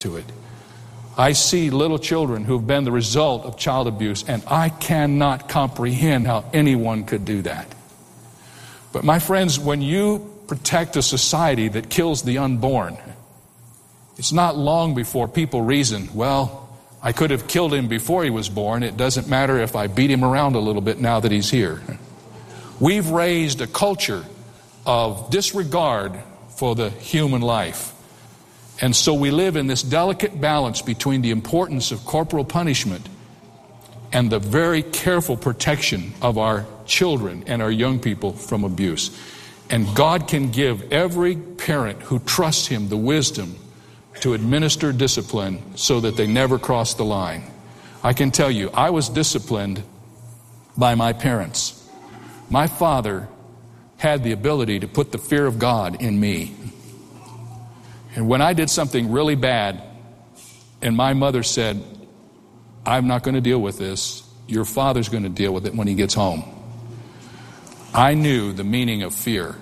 to it. I see little children who've been the result of child abuse, and I cannot comprehend how anyone could do that. But my friends, when you protect a society that kills the unborn, it's not long before people reason, well, I could have killed him before he was born. It doesn't matter if I beat him around a little bit now that he's here. We've raised a culture of disregard for the human life. And so we live in this delicate balance between the importance of corporal punishment and the very careful protection of our children and our young people from abuse. And God can give every parent who trusts Him the wisdom to administer discipline so that they never cross the line. I can tell you, I was disciplined by my parents. My father had the ability to put the fear of God in me. And when I did something really bad, and my mother said, I'm not going to deal with this, your father's going to deal with it when he gets home, I knew the meaning of fear.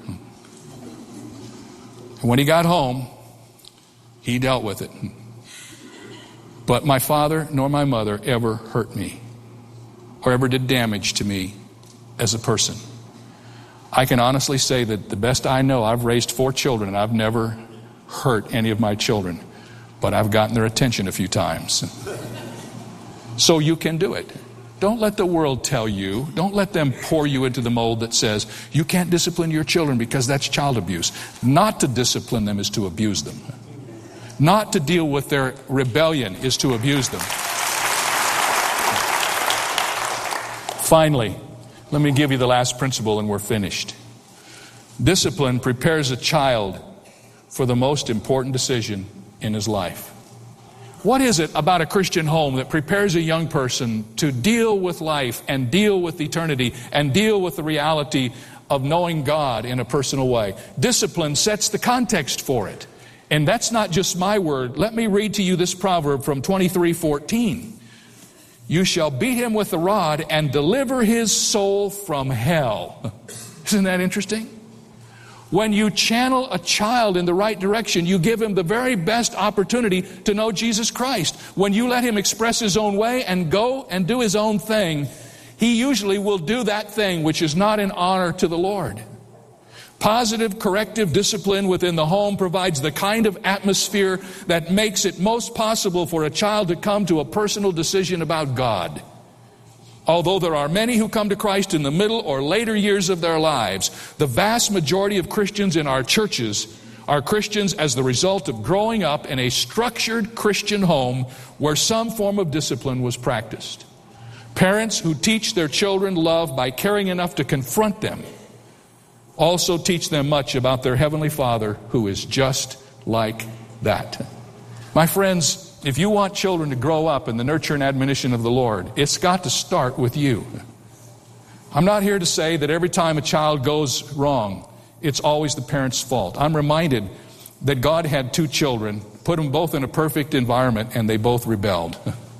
And when he got home, he dealt with it. But my father nor my mother ever hurt me or ever did damage to me as a person. I can honestly say that the best I know, I've raised 4 children and I've never hurt any of my children, but I've gotten their attention a few times. So you can do it. Don't let the world tell you, don't let them pour you into the mold that says you can't discipline your children because that's child abuse. Not to discipline them is to abuse them. Not to deal with their rebellion is to abuse them. Finally, let me give you the last principle and we're finished. Discipline prepares a child for the most important decision in his life. What is it about a Christian home that prepares a young person to deal with life and deal with eternity and deal with the reality of knowing God in a personal way? Discipline sets the context for it. And that's not just my word. Let me read to you this proverb from 23:14. You shall beat him with the rod and deliver his soul from hell. Isn't that interesting? When you channel a child in the right direction, you give him the very best opportunity to know Jesus Christ. When you let him express his own way and go and do his own thing, he usually will do that thing which is not in honor to the Lord. Positive corrective discipline within the home provides the kind of atmosphere that makes it most possible for a child to come to a personal decision about God. Although there are many who come to Christ in the middle or later years of their lives, the vast majority of Christians in our churches are Christians as the result of growing up in a structured Christian home where some form of discipline was practiced. Parents who teach their children love by caring enough to confront them also teach them much about their Heavenly Father who is just like that. My friends, if you want children to grow up in the nurture and admonition of the Lord, it's got to start with you. I'm not here to say that every time a child goes wrong, it's always the parent's fault. I'm reminded that God had 2 children, put them both in a perfect environment, and they both rebelled.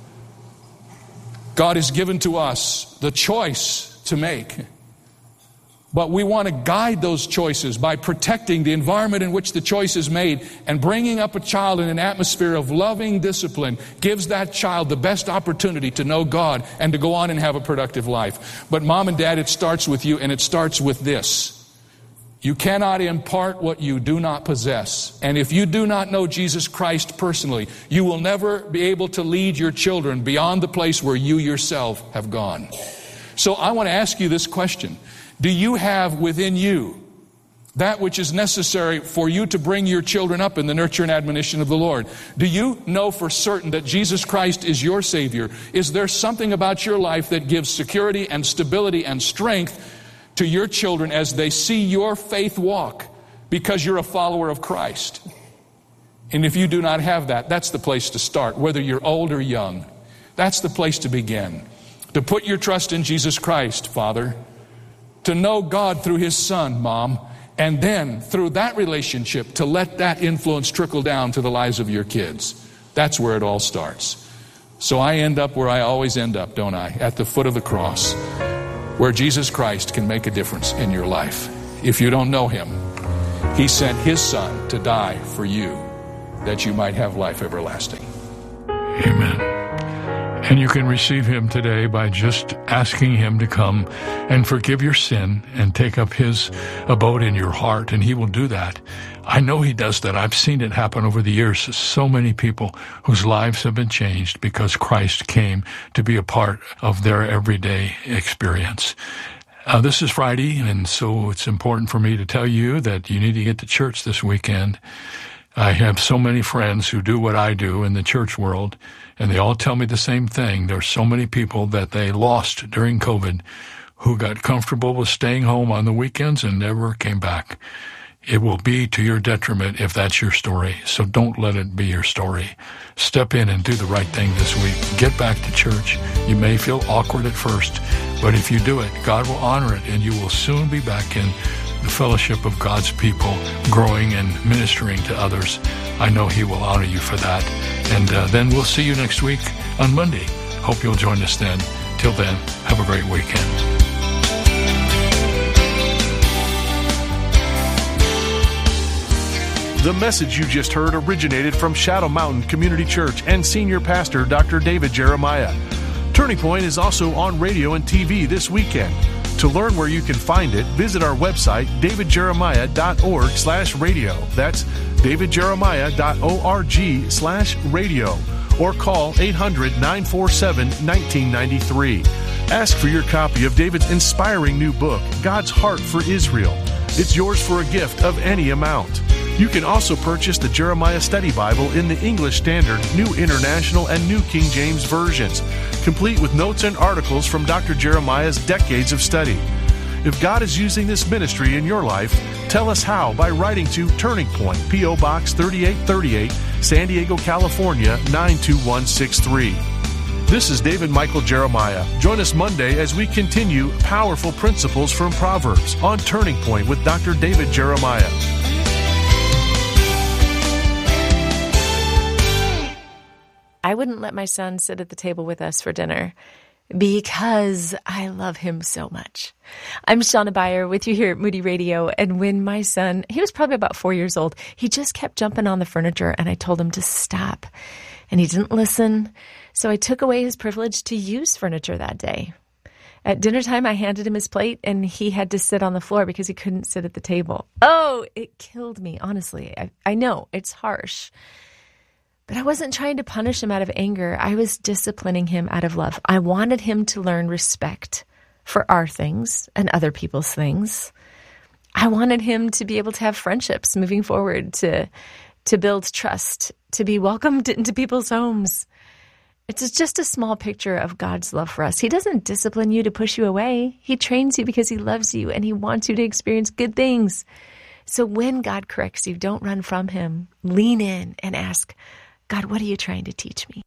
God has given to us the choice to make. But we want to guide those choices by protecting the environment in which the choice is made, and bringing up a child in an atmosphere of loving discipline gives that child the best opportunity to know God and to go on and have a productive life. But mom and dad, it starts with you, and it starts with this. You cannot impart what you do not possess. And if you do not know Jesus Christ personally, you will never be able to lead your children beyond the place where you yourself have gone. So I want to ask you this question. Do you have within you that which is necessary for you to bring your children up in the nurture and admonition of the Lord? Do you know for certain that Jesus Christ is your Savior? Is there something about your life that gives security and stability and strength to your children as they see your faith walk because you're a follower of Christ? And if you do not have that, that's the place to start, whether you're old or young. That's the place to begin. To put your trust in Jesus Christ, Father. To know God through His Son, Mom, and then through that relationship to let that influence trickle down to the lives of your kids. That's where it all starts. So I end up where I always end up, don't I? At the foot of the cross, where Jesus Christ can make a difference in your life. If you don't know Him, He sent His Son to die for you. that you might have life everlasting. Amen. And you can receive him today by just asking him to come and forgive your sin and take up his abode in your heart, and he will do that. I know he does that. I've seen it happen over the years. So many people whose lives have been changed because Christ came to be a part of their everyday experience. This is Friday, and so it's important for me to tell you that you need to get to church this weekend. I have so many friends who do what I do in the church world, and they all tell me the same thing. There's so many people that they lost during COVID who got comfortable with staying home on the weekends and never came back. It will be to your detriment if that's your story, so don't let it be your story. Step in and do the right thing this week. Get back to church. You may feel awkward at first, but if you do it, God will honor it, and you will soon be back in the fellowship of God's people, growing and ministering to others. I know he will honor you for that. And then we'll see you next week on Monday. Hope you'll join us then. Till then, have a great weekend. The message you just heard originated from Shadow Mountain Community Church and Senior Pastor Dr. David Jeremiah. Turning Point is also on radio and TV this weekend. To learn where you can find it, visit our website, davidjeremiah.org/radio. That's davidjeremiah.org/radio. Or call 800-947-1993. Ask for your copy of David's inspiring new book, God's Heart for Israel. It's yours for a gift of any amount. You can also purchase the Jeremiah Study Bible in the English Standard, New International, and New King James versions, complete with notes and articles from Dr. Jeremiah's decades of study. If God is using this ministry in your life, tell us how by writing to Turning Point, P.O. Box 3838, San Diego, California, 92163. This is David Michael Jeremiah. Join us Monday as we continue Powerful Principles from Proverbs on Turning Point with Dr. David Jeremiah. I wouldn't let my son sit at the table with us for dinner because I love him so much. I'm Shauna Beyer with you here at Moody Radio, and when my son, he was probably about 4 years old, he just kept jumping on the furniture, and I told him to stop, and he didn't listen, so I took away his privilege to use furniture that day. At dinner time, I handed him his plate, and he had to sit on the floor because he couldn't sit at the table. Oh, it killed me, honestly. I know, it's harsh. But I wasn't trying to punish him out of anger. I was disciplining him out of love. I wanted him to learn respect for our things and other people's things. I wanted him to be able to have friendships moving forward, to build trust, to be welcomed into people's homes. It's just a small picture of God's love for us. He doesn't discipline you to push you away. He trains you because he loves you and he wants you to experience good things. So when God corrects you, don't run from him. Lean in and ask, God, what are you trying to teach me?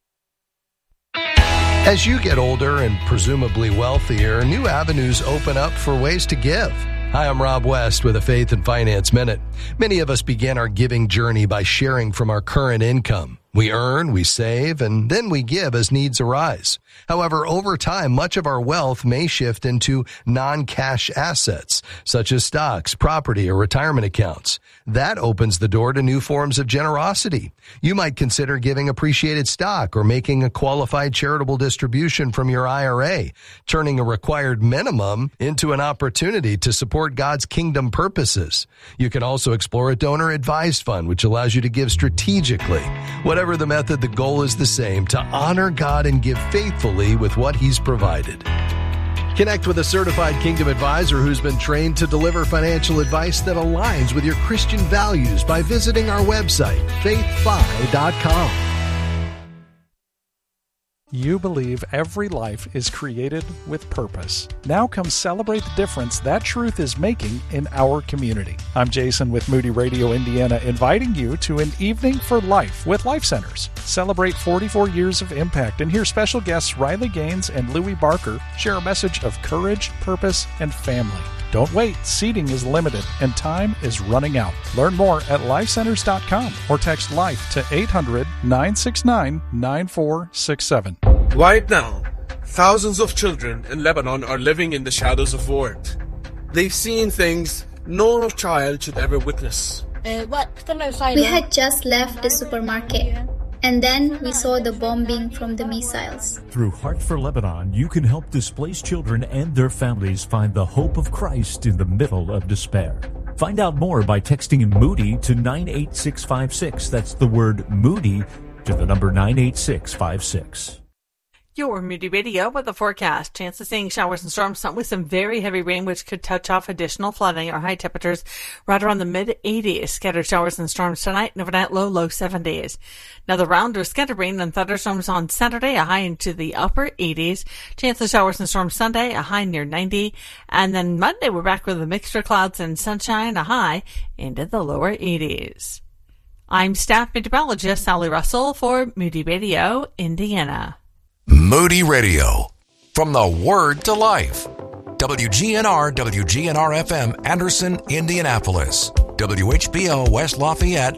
As you get older and presumably wealthier, new avenues open up for ways to give. Hi, I'm Rob West with a Faith and Finance Minute. Many of us begin our giving journey by sharing from our current income. We earn, we save, and then we give as needs arise. However, over time, much of our wealth may shift into non-cash assets, such as stocks, property, or retirement accounts. That opens the door to new forms of generosity. You might consider giving appreciated stock or making a qualified charitable distribution from your IRA, turning a required minimum into an opportunity to support God's kingdom purposes. You can also explore a donor-advised fund, which allows you to give strategically. Whatever the method, the goal is the same, to honor God and give faithfully with what He's provided. Connect with a certified Kingdom advisor who's been trained to deliver financial advice that aligns with your Christian values by visiting our website, faithfi.com. You believe every life is created with purpose. Now come celebrate the difference that truth is making in our community. I'm Jason with Moody Radio Indiana, inviting you to an evening for life with Life Centers. Celebrate 44 years of impact and hear special guests Riley Gaines and Louis Barker share a message of courage, purpose, and family. Don't wait. Seating is limited and time is running out. Learn more at lifecenters.com or text LIFE to 800-969-9467. Right now, thousands of children in Lebanon are living in the shadows of war. They've seen things no child should ever witness. We had just left the supermarket, and then we saw the bombing from the missiles. Through Heart for Lebanon, you can help displaced children and their families find the hope of Christ in the middle of despair. Find out more by texting Moody to 98656. That's the word Moody to the number 98656. Your Moody Radio with the forecast. Chance of seeing showers and storms with some very heavy rain, which could touch off additional flooding or high temperatures right around the mid-80s. Scattered showers and storms tonight, and overnight low 70s. Another round of scattered rain and thunderstorms on Saturday, a high into the upper 80s. Chance of showers and storms Sunday, a high near 90. And then Monday, we're back with a mixture of clouds and sunshine, a high into the lower 80s. I'm staff meteorologist Sally Russell for Moody Radio, Indiana. Moody Radio, from the Word to Life. WGNR, WGNR-FM, Anderson, Indianapolis. WHBO, West Lafayette,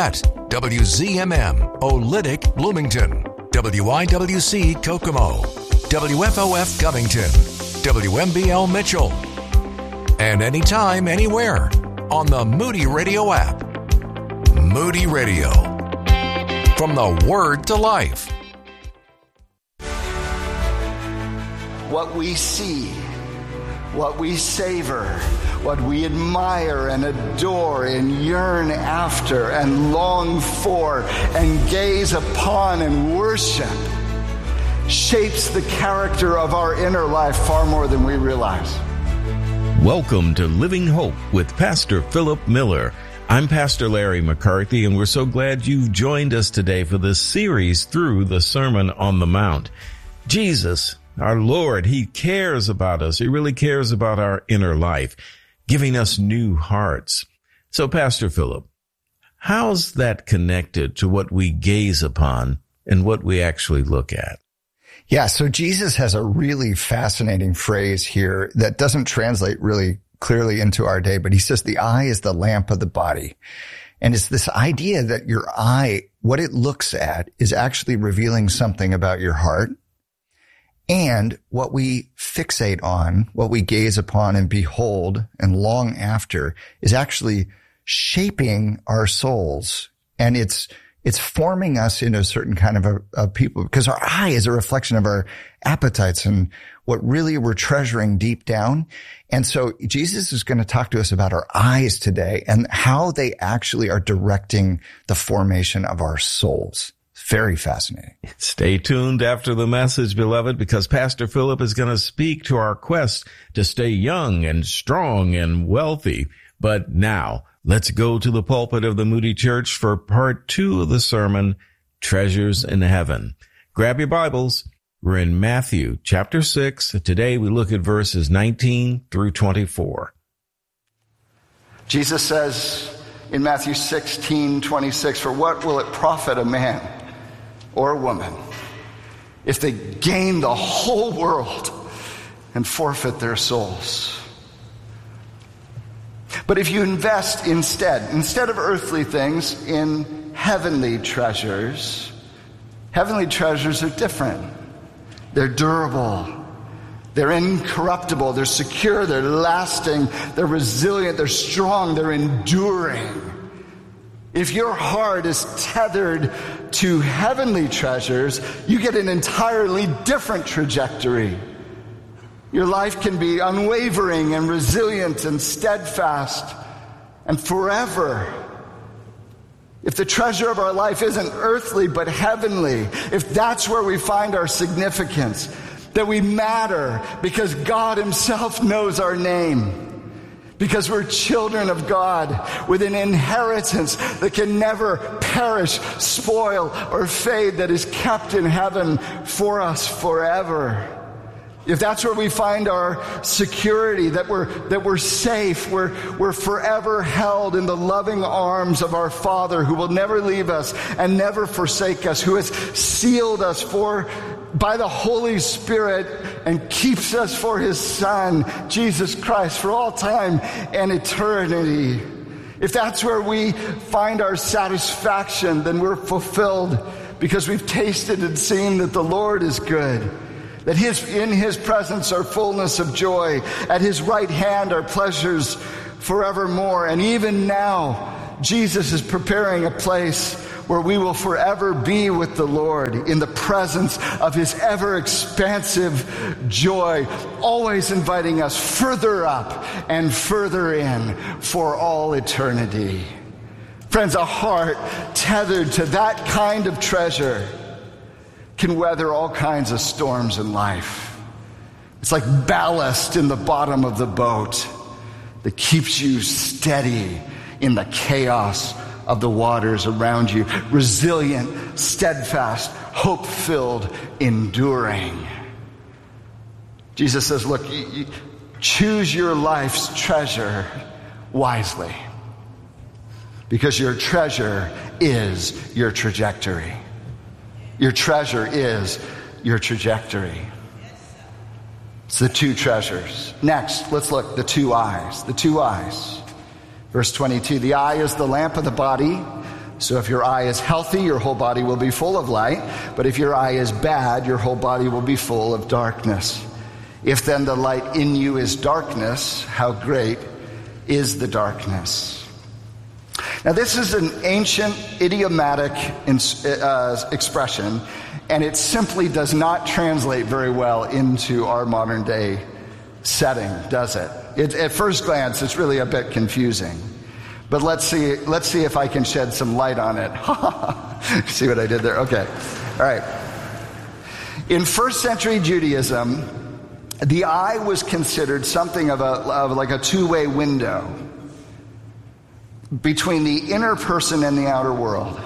WZMM, Olytic, Bloomington. WIWC, Kokomo. WFOF, Covington. WMBL, Mitchell. And anytime, anywhere, on the Moody Radio app. Moody Radio, from the Word to Life. What we see, what we savor, what we admire and adore and yearn after and long for and gaze upon and worship shapes the character of our inner life far more than we realize. Welcome to Living Hope with Pastor Philip Miller. I'm Pastor Larry McCarthy, and we're so glad you've joined us today for this series through the Sermon on the Mount. Jesus, our Lord, He cares about us. He really cares about our inner life, giving us new hearts. So, Pastor Philip, how's that connected to what we gaze upon and what we actually look at? Yeah, so Jesus has a really fascinating phrase here that doesn't translate really clearly into our day, but he says the eye is the lamp of the body. And it's this idea that your eye, what it looks at, is actually revealing something about your heart. And what we fixate on, what we gaze upon and behold and long after is actually shaping our souls. And it's forming us into a certain kind of a people, because our eye is a reflection of our appetites and what really we're treasuring deep down. And so Jesus is going to talk to us about our eyes today and how they actually are directing the formation of our souls. Very fascinating. Stay tuned after the message, beloved, because Pastor Philip is going to speak to our quest to stay young and strong and wealthy. But now, let's go to the pulpit of the Moody Church for part 2 of the sermon, Treasures in Heaven. Grab your Bibles. We're in Matthew chapter 6. Today we look at verses 19 through 24. Jesus says in Matthew 16:26, "For what will it profit a man or a woman if they gain the whole world and forfeit their souls? But if you invest instead of earthly things, in heavenly treasures are different. They're durable. They're incorruptible. They're secure. They're lasting. They're resilient. They're strong. They're enduring." If your heart is tethered to heavenly treasures, you get an entirely different trajectory. Your life can be unwavering and resilient and steadfast and forever. If the treasure of our life isn't earthly but heavenly, if that's where we find our significance, that we matter because God Himself knows our name, because we're children of God with an inheritance that can never perish, spoil, or fade, that is kept in heaven for us forever. If that's where we find our security, that we're safe, we're forever held in the loving arms of our Father, who will never leave us and never forsake us, who has sealed us by the Holy Spirit and keeps us for His Son, Jesus Christ, for all time and eternity. If that's where we find our satisfaction, then we're fulfilled because we've tasted and seen that the Lord is good, that in His presence are fullness of joy, at His right hand are pleasures forevermore. And even now, Jesus is preparing a place where we will forever be with the Lord in the presence of his ever-expansive joy, always inviting us further up and further in for all eternity. Friends, a heart tethered to that kind of treasure can weather all kinds of storms in life. It's like ballast in the bottom of the boat that keeps you steady in the chaos of the waters around you. Resilient, steadfast, hope-filled, enduring. Jesus says, look, you choose your life's treasure wisely, because your treasure is your trajectory. Your treasure is your trajectory. It's the two treasures. Next, let's look, the two eyes. The two eyes. Verse 22, the eye is the lamp of the body. So if your eye is healthy, your whole body will be full of light. But if your eye is bad, your whole body will be full of darkness. If then the light in you is darkness, how great is the darkness? Now this is an ancient idiomatic expression, and it simply does not translate very well into our modern day setting, does it? At first glance, it's really a bit confusing. But let's see if I can shed some light on it. See what I did there? Okay. All right. In first century Judaism, the eye was considered something of like a two-way window between the inner person and the outer world.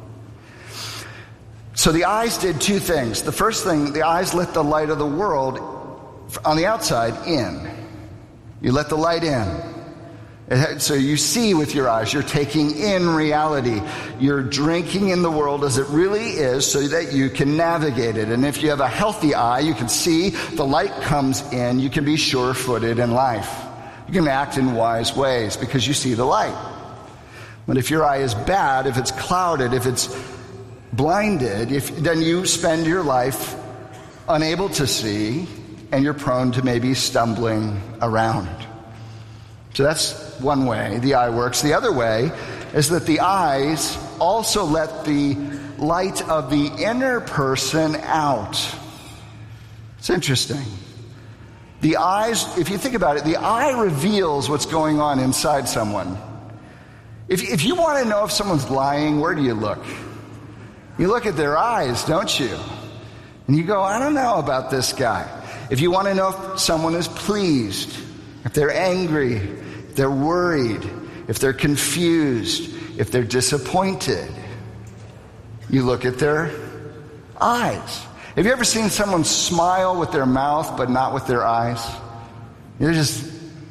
So the eyes did two things. The first thing, the eyes let the light of the world on the outside in. You let the light in. So you see with your eyes. You're taking in reality. You're drinking in the world as it really is so that you can navigate it. And if you have a healthy eye, you can see the light comes in. You can be sure-footed in life. You can act in wise ways because you see the light. But if your eye is bad, if it's clouded, if it's blinded, then you spend your life unable to see, and you're prone to maybe stumbling around. So that's one way the eye works. The other way is that the eyes also let the light of the inner person out. It's interesting. The eyes, if you think about it, the eye reveals what's going on inside someone. If you want to know if someone's lying, where do you look? You look at their eyes, don't you? And you go, I don't know about this guy. If you want to know if someone is pleased, if they're angry, if they're worried, if they're confused, if they're disappointed, you look at their eyes. Have you ever seen someone smile with their mouth but not with their eyes? You're just,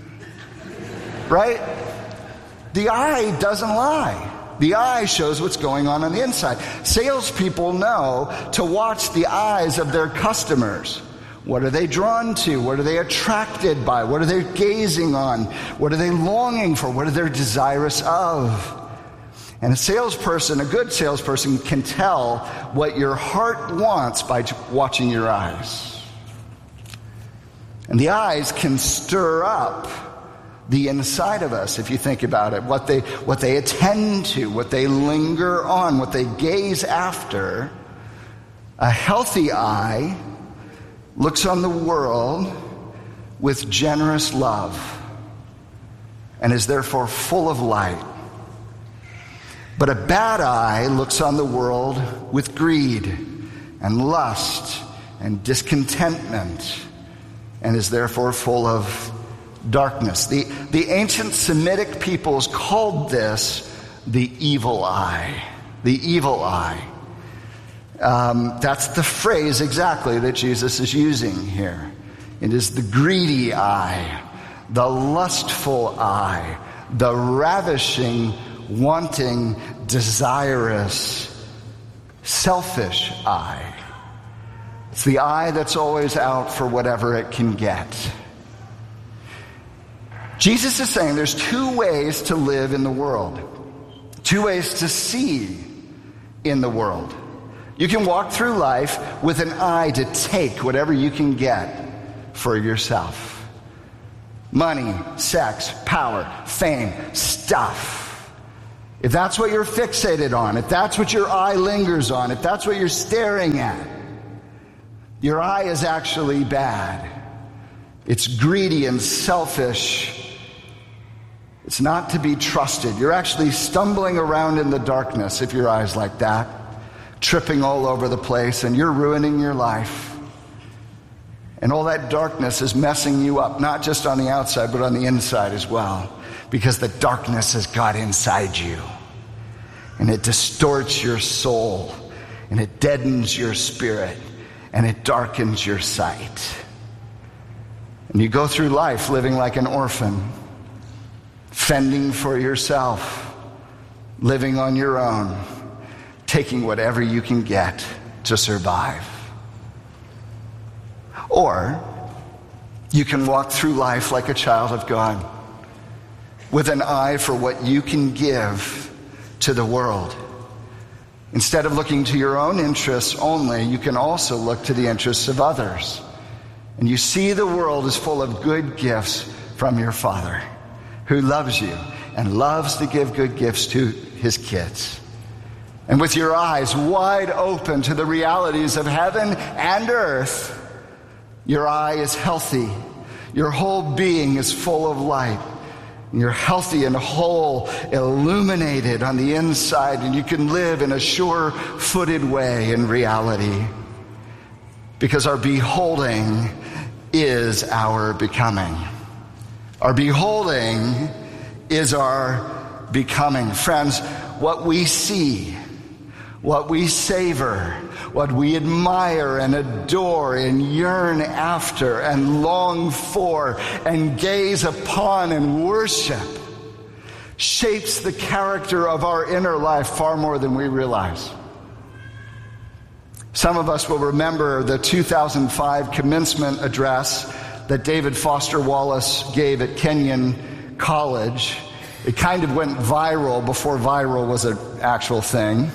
right? The eye doesn't lie. The eye shows what's going on the inside. Salespeople know to watch the eyes of their customers. What are they drawn to? What are they attracted by? What are they gazing on? What are they longing for? What are they desirous of? And a good salesperson can tell what your heart wants by watching your eyes. And the eyes can stir up the inside of us, if you think about it, what they attend to, what they linger on, what they gaze after. A healthy eye looks on the world with generous love and is therefore full of light. But a bad eye looks on the world with greed and lust and discontentment and is therefore full of darkness. The ancient Semitic peoples called this the evil eye. The evil eye. That's the phrase exactly that Jesus is using here. It is the greedy eye, the lustful eye, the ravishing, wanting, desirous, selfish eye. It's the eye that's always out for whatever it can get. Jesus is saying there's two ways to live in the world, two ways to see in the world. You can walk through life with an eye to take whatever you can get for yourself. Money, sex, power, fame, stuff. if that's what you're fixated on, if that's what your eye lingers on, if that's what you're staring at, your eye is actually bad. It's greedy and selfish. It's not to be trusted. You're actually stumbling around in the darkness if your eye's like that, tripping all over the place, and you're ruining your life. And all that darkness is messing you up, not just on the outside, but on the inside as well, because the darkness has got inside you. And it distorts your soul, and it deadens your spirit, and it darkens your sight. And you go through life living like an orphan, fending for yourself, living on your own, taking whatever you can get to survive. Or you can walk through life like a child of God, with an eye for what you can give to the world. Instead of looking to your own interests only, you can also look to the interests of others. And you see the world is full of good gifts from your Father, who loves you and loves to give good gifts to his kids. And with your eyes wide open to the realities of heaven and earth, your eye is healthy. Your whole being is full of light. You're healthy and whole, illuminated on the inside, and you can live in a sure-footed way in reality. Because our beholding is our becoming. Our beholding is our becoming. Friends, what we see, what we savor, what we admire and adore and yearn after and long for and gaze upon and worship shapes the character of our inner life far more than we realize. Some of us will remember the 2005 commencement address that David Foster Wallace gave at Kenyon College. It kind of went viral before viral was an actual thing.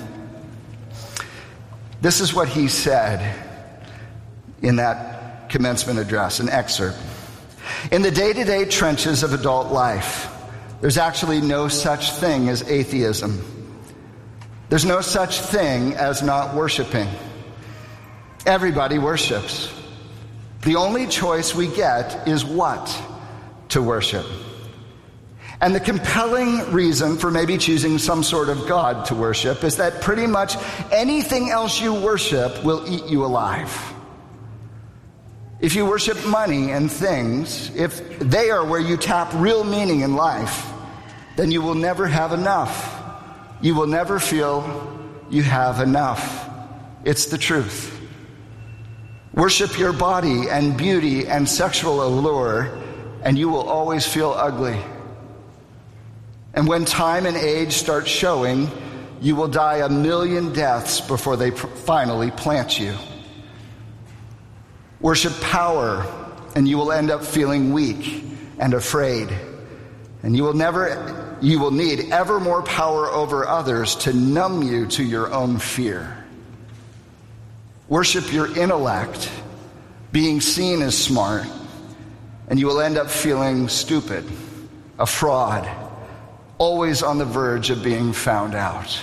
This is what he said in that commencement address, an excerpt. In the day-to-day trenches of adult life, there's actually no such thing as atheism. There's no such thing as not worshiping. Everybody worships. The only choice we get is what to worship. And the compelling reason for maybe choosing some sort of God to worship is that pretty much anything else you worship will eat you alive. If you worship money and things, if they are where you tap real meaning in life, then you will never have enough. You will never feel you have enough. It's the truth. Worship your body and beauty and sexual allure, and you will always feel ugly. And when time and age start showing, you will die a million deaths before they finally plant you. Worship power, and you will end up feeling weak and afraid. And you will need ever more power over others to numb you to your own fear. Worship your intellect, being seen as smart, and you will end up feeling stupid, a fraud, always on the verge of being found out.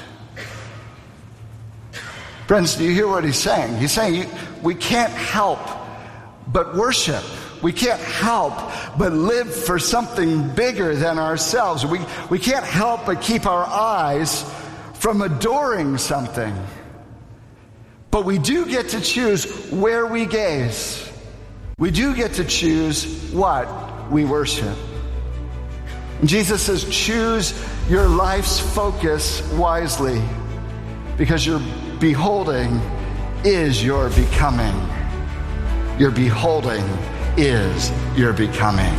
Friends, do you hear what he's saying? He's saying we can't help but worship. We can't help but live for something bigger than ourselves. We can't help but keep our eyes from adoring something. But we do get to choose where we gaze. We do get to choose what we worship. And Jesus says, choose your life's focus wisely, because your beholding is your becoming. Your beholding is your becoming.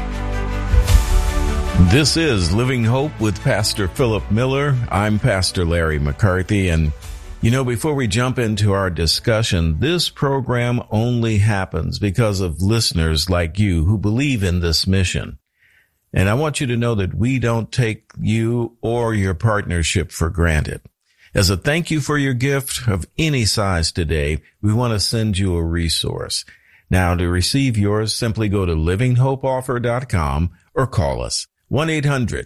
This is Living Hope with Pastor Philip Miller. I'm Pastor Larry McCarthy, and before we jump into our discussion, this program only happens because of listeners like you who believe in this mission. And I want you to know that we don't take you or your partnership for granted. As a thank you for your gift of any size today, we want to send you a resource. Now, to receive yours, simply go to livinghopeoffer.com or call us 1-800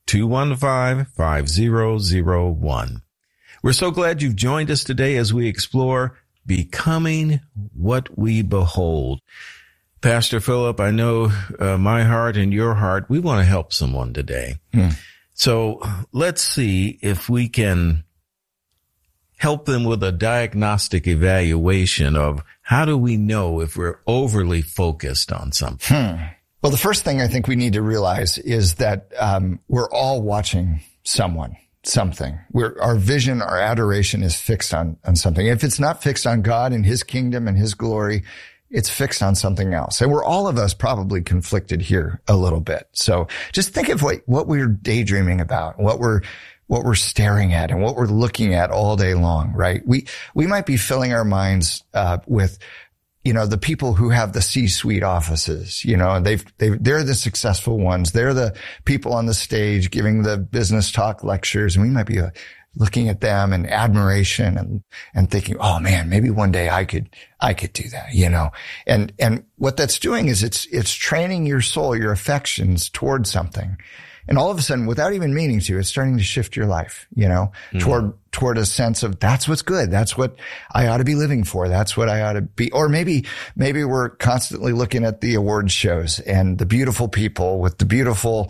215-5001. We're so glad you've joined us today as we explore becoming what we behold. Pastor Philip, I know my heart and your heart, we want to help someone today. So let's see if we can help them with a diagnostic evaluation of how do we know if we're overly focused on something. Well, the first thing I think we need to realize is that we're all watching something. Our vision, our adoration is fixed on something. If it's not fixed on God and his kingdom and his glory, it's fixed on something else. And we're all of us probably conflicted here a little bit. So just think of what we're daydreaming about, what we're staring at and what we're looking at all day long, right? We might be filling our minds with the people who have the C-suite offices, they're the successful ones. They're the people on the stage giving the business talk lectures. And we might be looking at them in admiration and thinking, oh man, maybe one day I could do that, and what that's doing is it's training your soul, your affections towards something. And all of a sudden, without even meaning to, it's starting to shift your life, toward a sense of that's what's good. That's what I ought to be living for. That's what I ought to be. Or maybe we're constantly looking at the award shows and the beautiful people with the beautiful,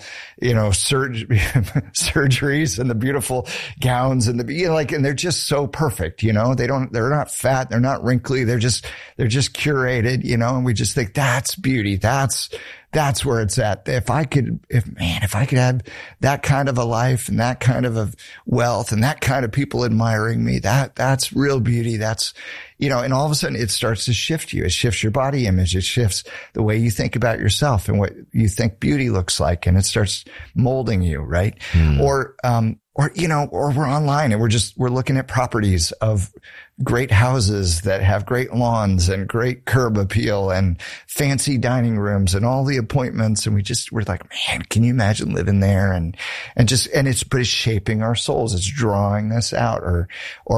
surgeries and the beautiful gowns and and they're just so perfect, they're not fat. They're not wrinkly. They're just curated, and we just think that's beauty. That's where it's at. If I could have that kind of a life and that kind of a wealth and that kind of people admiring me, that's real beauty. That's, and all of a sudden it starts to shift you. It shifts your body image. It shifts the way you think about yourself and what you think beauty looks like. And it starts molding you, right? Or we're online and we're looking at properties of great houses that have great lawns and great curb appeal and fancy dining rooms and all the appointments. And we're like, man, can you imagine living there? But it's shaping our souls. It's drawing us out. Or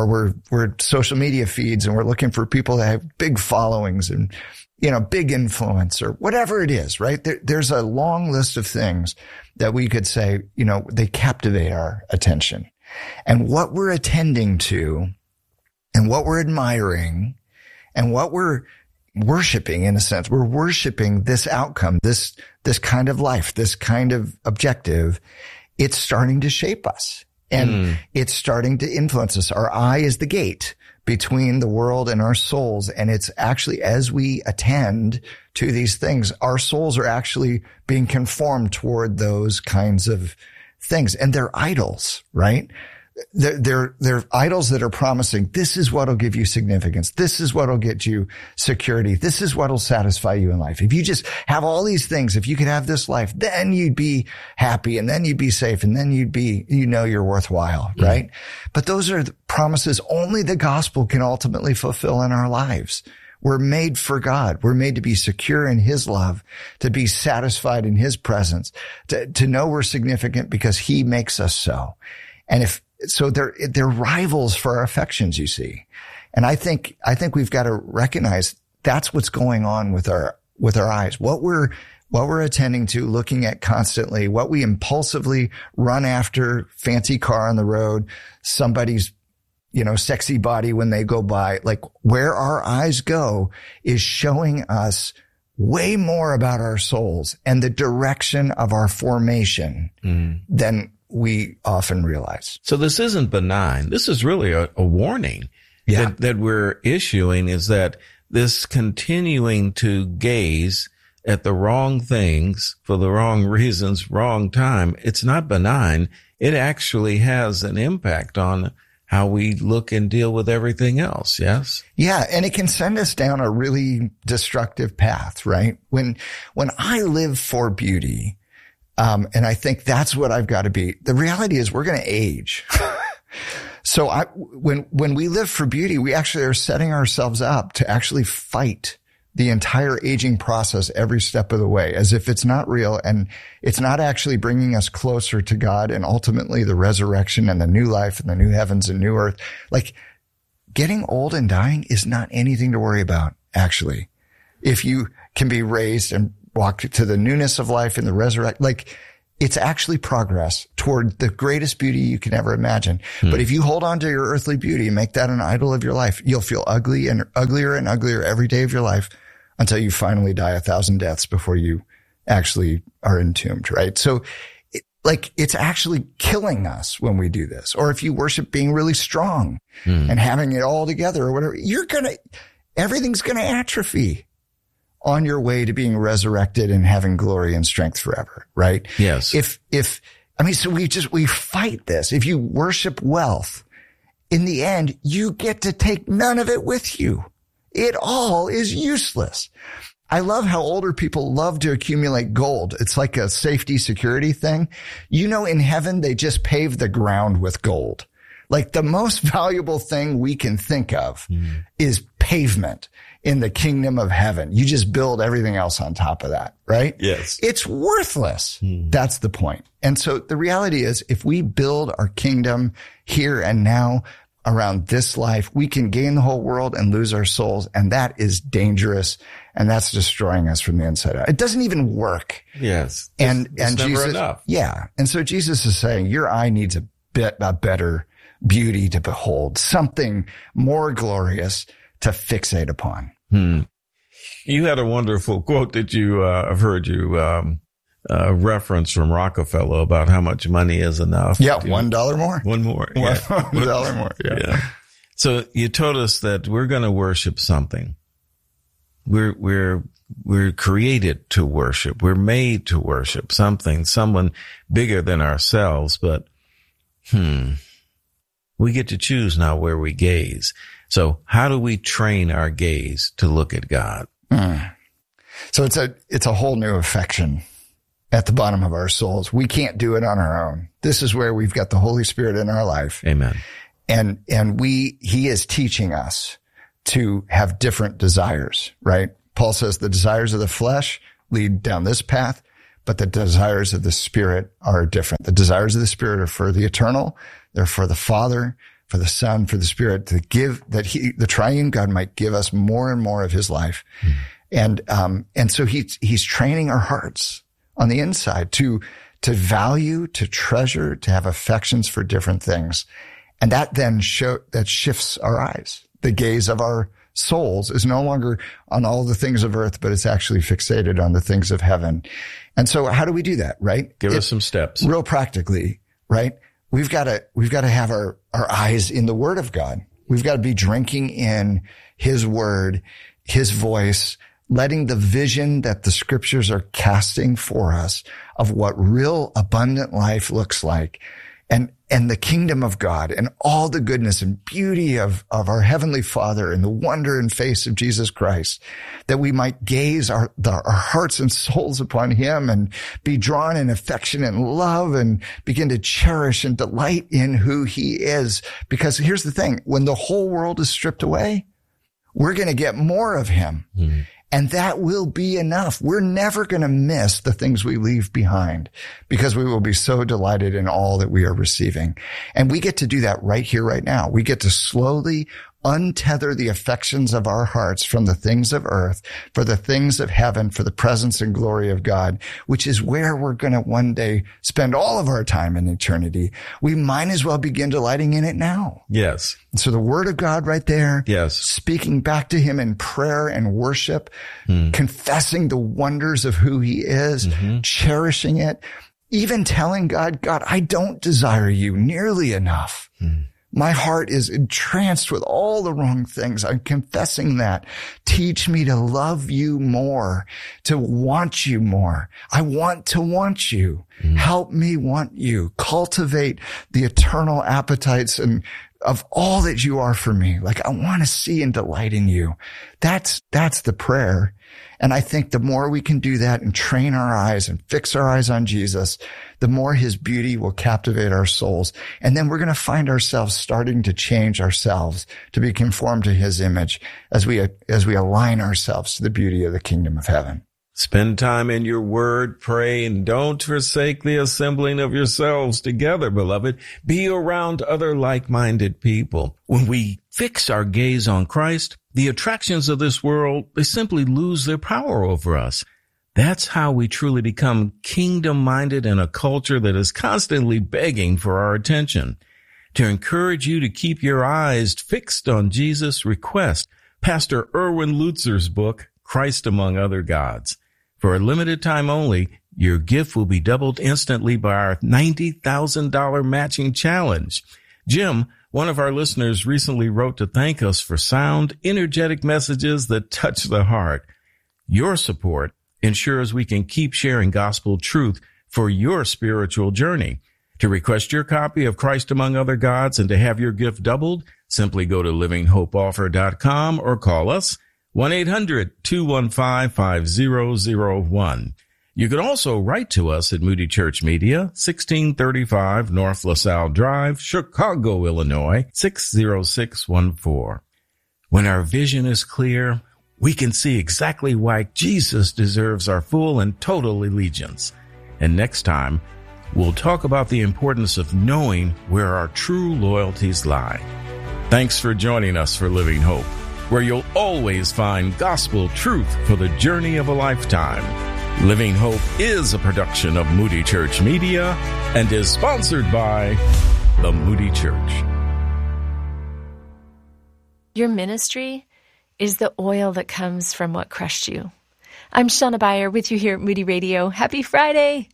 we're social media feeds and we're looking for people that have big followings and, big influence or whatever it is, right? There's a long list of things that we could say, they captivate our attention. And what we're attending to and what we're admiring and what we're worshiping, in a sense, we're worshiping this outcome, this kind of life, this kind of objective. It's starting to shape us and it's starting to influence us. Our eye is the gate between the world and our souls. And it's actually, as we attend to these things, our souls are actually being conformed toward those kinds of things. And they're idols, right? They're idols that are promising, this is what'll give you significance. This is what'll get you security. This is what'll satisfy you in life. If you just have all these things, if you could have this life, then you'd be happy and then you'd be safe and then you're worthwhile, right? But those are the promises only the gospel can ultimately fulfill in our lives. We're made for God. We're made to be secure in his love, to be satisfied in his presence, to know we're significant because he makes us so. And so they're rivals for our affections, you see. And I think we've got to recognize that's what's going on with our eyes. What we're attending to, looking at constantly, what we impulsively run after, fancy car on the road, somebody's, sexy body when they go by, like where our eyes go is showing us way more about our souls and the direction of our formation than we often realize. So this isn't benign. This is really a warning that we're issuing, is that this continuing to gaze at the wrong things for the wrong reasons, wrong time, it's not benign. It actually has an impact on how we look and deal with everything else. Yes. Yeah. And it can send us down a really destructive path, right? When I live for beauty, and I think that's what I've got to be. The reality is we're going to age. So when we live for beauty, we actually are setting ourselves up to actually fight the entire aging process every step of the way, as if it's not real and it's not actually bringing us closer to God and ultimately the resurrection and the new life and the new heavens and new earth. Like getting old and dying is not anything to worry about, actually. If you can be raised and walk to the newness of life and the resurrection, like it's actually progress toward the greatest beauty you can ever imagine. But if you hold on to your earthly beauty and make that an idol of your life, you'll feel ugly and uglier and uglier every day of your life until you finally die 1,000 deaths before you actually are entombed, right? So it's actually killing us when we do this. Or if you worship being really strong and having it all together or whatever, everything's going to atrophy on your way to being resurrected and having glory and strength forever, right? Yes. So we fight this. If you worship wealth, in the end, you get to take none of it with you. It all is useless. I love how older people love to accumulate gold. It's like a safety security thing. In heaven, they just pave the ground with gold. Like the most valuable thing we can think of is pavement in the kingdom of heaven. You just build everything else on top of that, right? Yes. It's worthless. That's the point. And so the reality is if we build our kingdom here and now around this life, we can gain the whole world and lose our souls. And that is dangerous. And that's destroying us from the inside out. It doesn't even work. Yes. And never Jesus, enough. Yeah. And so Jesus is saying your eye needs a better beauty to behold, something more glorious to fixate upon. You had a wonderful quote that I've heard you reference from Rockefeller about how much money is enough. Yeah, $1 more. One more. Yeah. $1 more. Yeah. So you told us that we're going to worship something. We're created to worship. We're made to worship someone bigger than ourselves. But we get to choose now where we gaze. So how do we train our gaze to look at God? So it's a whole new affection at the bottom of our souls. We can't do it on our own. This is where we've got the Holy Spirit in our life. Amen. And he is teaching us to have different desires, right? Paul says the desires of the flesh lead down this path, but the desires of the Spirit are different. The desires of the Spirit are for the eternal. They're for the Father, for the Son, for the Spirit, to give that the triune God might give us more and more of his life. And so he's training our hearts on the inside to value, to treasure, to have affections for different things. And that then shifts our eyes. The gaze of our souls is no longer on all the things of earth, but it's actually fixated on the things of heaven. And so how do we do that, right? Give us some steps. Real practically, right? We've got to have our eyes in the Word of God. We've got to be drinking in his word, his voice, letting the vision that the scriptures are casting for us of what real abundant life looks like and the kingdom of God and all the goodness and beauty of our heavenly Father and the wonder and face of Jesus Christ, that we might gaze our hearts and souls upon him and be drawn in affection and love and begin to cherish and delight in who he is. Because here's the thing, when the whole world is stripped away, we're going to get more of him. And that will be enough. We're never going to miss the things we leave behind because we will be so delighted in all that we are receiving. And we get to do that right here, right now. We get to slowly untether the affections of our hearts from the things of earth for the things of heaven, for the presence and glory of God, which is where we're going to one day spend all of our time in eternity. We might as well begin delighting in it now. Yes. And so the word of God right there, yes, speaking back to him in prayer and worship, confessing the wonders of who he is, cherishing it, even telling God, I don't desire you nearly enough. My heart is entranced with all the wrong things. I'm confessing that. Teach me to love you more, to want you more. I want to want you. Help me want you. Cultivate the eternal appetites and of all that you are for me. Like I want to see and delight in you. That's the prayer. And I think the more we can do that and train our eyes and fix our eyes on Jesus, the more his beauty will captivate our souls. And then we're going to find ourselves starting to change ourselves to be conformed to his image as we align ourselves to the beauty of the kingdom of heaven. Spend time in your word, pray, and don't forsake the assembling of yourselves together, beloved. Be around other like-minded people. When we fix our gaze on Christ, the attractions of this world, they simply lose their power over us. That's how we truly become kingdom-minded in a culture that is constantly begging for our attention. To encourage you to keep your eyes fixed on Jesus' request, Pastor Erwin Lutzer's book, Christ Among Other Gods. For a limited time only, your gift will be doubled instantly by our $90,000 matching challenge. Jim, one of our listeners, recently wrote to thank us for sound, energetic messages that touch the heart. Your support ensures we can keep sharing gospel truth for your spiritual journey. To request your copy of Christ Among Other Gods and to have your gift doubled, simply go to livinghopeoffer.com or call us 1-800-215-5001. You can also write to us at Moody Church Media, 1635 North LaSalle Drive, Chicago, Illinois, 60614. When our vision is clear, we can see exactly why Jesus deserves our full and total allegiance. And next time, we'll talk about the importance of knowing where our true loyalties lie. Thanks for joining us for Living Hope, where you'll always find gospel truth for the journey of a lifetime. Living Hope is a production of Moody Church Media and is sponsored by the Moody Church. Your ministry is the oil that comes from what crushed you. I'm Shauna Beyer with you here at Moody Radio. Happy Friday!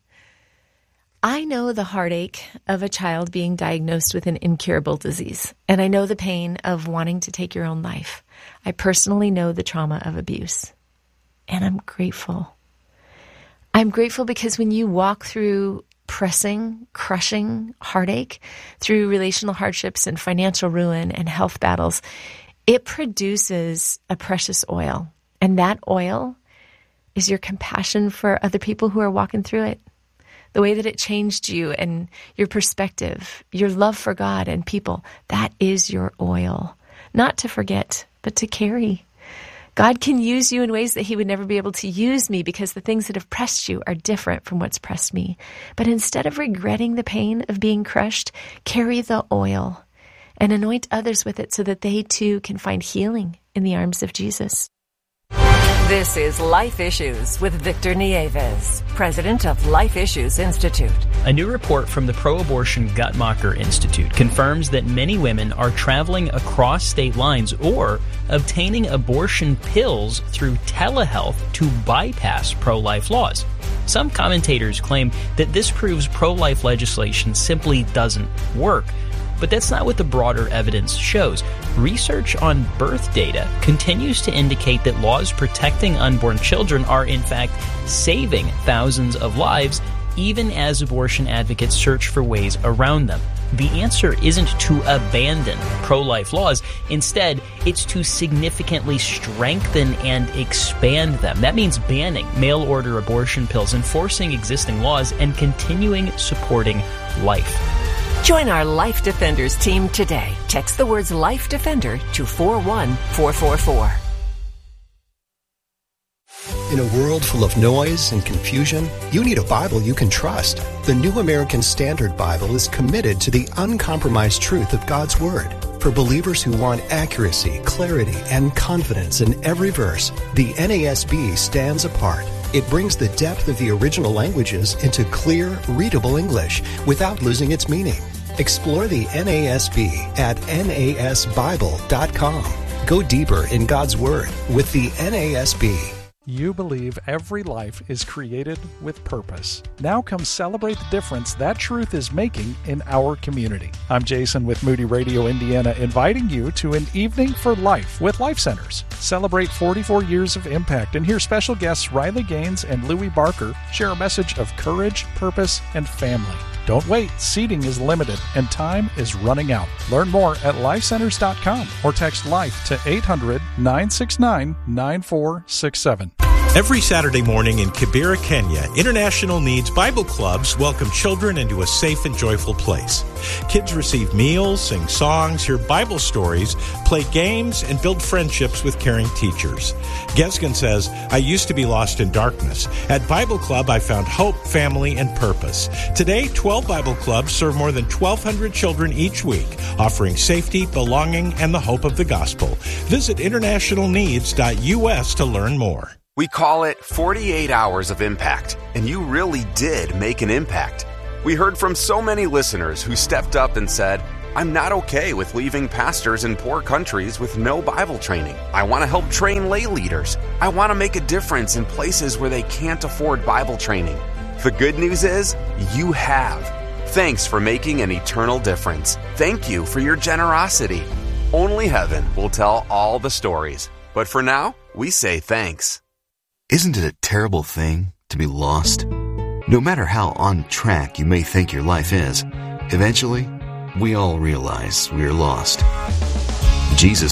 I know the heartache of a child being diagnosed with an incurable disease, and I know the pain of wanting to take your own life. I personally know the trauma of abuse, and I'm grateful. I'm grateful because when you walk through pressing, crushing heartache, through relational hardships and financial ruin and health battles, it produces a precious oil, and that oil is your compassion for other people who are walking through it. The way that it changed you and your perspective, your love for God and people, that is your oil. Not to forget, but to carry. God can use you in ways that he would never be able to use me because the things that have pressed you are different from what's pressed me. But instead of regretting the pain of being crushed, carry the oil and anoint others with it so that they too can find healing in the arms of Jesus. This is Life Issues with Victor Nieves, president of Life Issues Institute. A new report from the pro-abortion Guttmacher Institute confirms that many women are traveling across state lines or obtaining abortion pills through telehealth to bypass pro-life laws. Some commentators claim that this proves pro-life legislation simply doesn't work. But that's not what the broader evidence shows. Research on birth data continues to indicate that laws protecting unborn children are in fact saving thousands of lives, even as abortion advocates search for ways around them. The answer isn't to abandon pro-life laws. Instead, it's to significantly strengthen and expand them. That means banning mail-order abortion pills, enforcing existing laws, and continuing supporting life. Join our Life Defenders team today. Text the words Life Defender to 41444. In a world full of noise and confusion, you need a Bible you can trust. The New American Standard Bible is committed to the uncompromised truth of God's Word. For believers who want accuracy, clarity, and confidence in every verse, the NASB stands apart. It brings the depth of the original languages into clear, readable English without losing its meaning. Explore the NASB at nasbible.com. Go deeper in God's Word with the NASB. You believe every life is created with purpose. Now come celebrate the difference that truth is making in our community. I'm Jason with Moody Radio Indiana, inviting you to an evening for life with Life Centers. Celebrate 44 years of impact and hear special guests Riley Gaines and Louie Barker share a message of courage, purpose, and family. Don't wait. Seating is limited and time is running out. Learn more at lifecenters.com or text LIFE to 800-969-9467. Every Saturday morning in Kibera, Kenya, International Needs Bible Clubs welcome children into a safe and joyful place. Kids receive meals, sing songs, hear Bible stories, play games, and build friendships with caring teachers. Gesgen says, I used to be lost in darkness. At Bible Club, I found hope, family, and purpose. Today, 12 Bible Clubs serve more than 1,200 children each week, offering safety, belonging, and the hope of the gospel. Visit internationalneeds.us to learn more. We call it 48 Hours of Impact, and you really did make an impact. We heard from so many listeners who stepped up and said, I'm not okay with leaving pastors in poor countries with no Bible training. I want to help train lay leaders. I want to make a difference in places where they can't afford Bible training. The good news is, you have. Thanks for making an eternal difference. Thank you for your generosity. Only heaven will tell all the stories. But for now, we say thanks. Isn't it a terrible thing to be lost? No matter how on track you may think your life is, eventually, we all realize we're lost. Jesus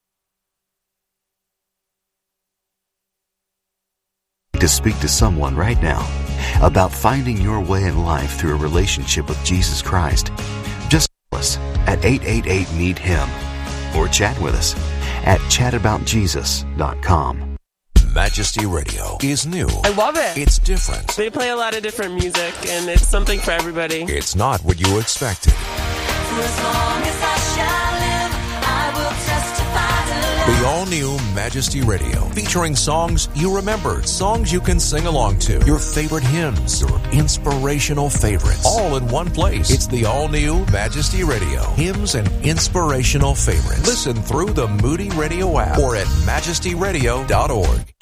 to speak to someone right now about finding your way in life through a relationship with Jesus Christ. Just call us at 888-NEED-HIM or chat with us at chataboutjesus.com. Majesty Radio is new. I love it. It's different. They play a lot of different music, and it's something for everybody. It's not what you expected. For as long as I shall live, I will testify to love. The all-new Majesty Radio, featuring songs you remembered, songs you can sing along to, your favorite hymns, your inspirational favorites, all in one place. It's the all-new Majesty Radio, hymns and inspirational favorites. Listen through the Moody Radio app or at majestyradio.org.